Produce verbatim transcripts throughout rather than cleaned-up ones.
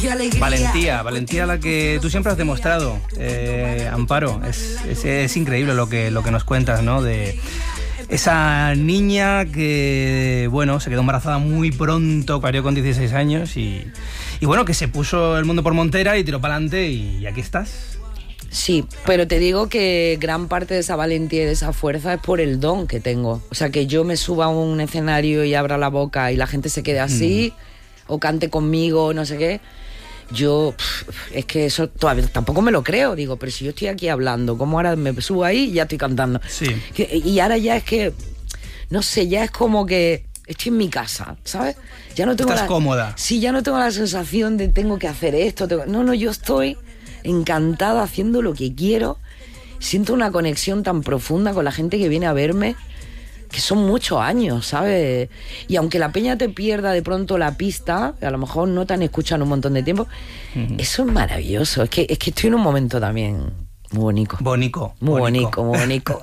y alegría. Valentía, valentía la que tú siempre has demostrado, eh, Amparo. Es, es, es increíble lo que, lo que nos cuentas, ¿no? De esa niña que, bueno, se quedó embarazada muy pronto, parió con dieciséis años y, y bueno, que se puso el mundo por montera y tiró para adelante y aquí estás. Sí, pero te digo que gran parte de esa valentía y de esa fuerza es por el don que tengo. O sea, que yo me suba a un escenario y abra la boca y la gente se quede así, mm. o cante conmigo, no sé qué. Yo, pff, es que eso todavía tampoco me lo creo. Digo, pero si yo estoy aquí hablando, ¿cómo ahora me subo ahí y ya estoy cantando? Sí. Y ahora ya es que, no sé, ya es como que estoy en mi casa, ¿sabes? Ya no tengo Estás la, cómoda. Sí, ya no tengo la sensación de tengo que hacer esto. Tengo, no, no, yo estoy encantada haciendo lo que quiero. Siento una conexión tan profunda con la gente que viene a verme, que son muchos años, ¿sabes? Y aunque la peña te pierda de pronto la pista, a lo mejor no te han escuchado en un montón de tiempo, uh-huh. Eso es maravilloso. Es que, es que estoy en un momento también muy bonito. Bonico. Muy bonito, muy bonito.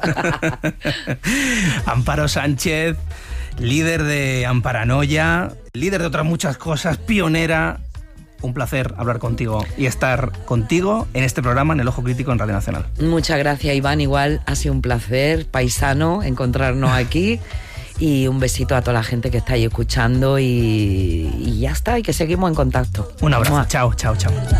Amparo Sánchez, líder de Amparanoia, líder de otras muchas cosas, pionera. Un placer hablar contigo y estar contigo en este programa, en El Ojo Crítico, en Radio Nacional. Muchas gracias, Iván. Igual ha sido un placer, paisano, encontrarnos aquí. Y un besito a toda la gente que está ahí escuchando y, y ya está, y que seguimos en contacto. Un abrazo. Chao, chao, chao.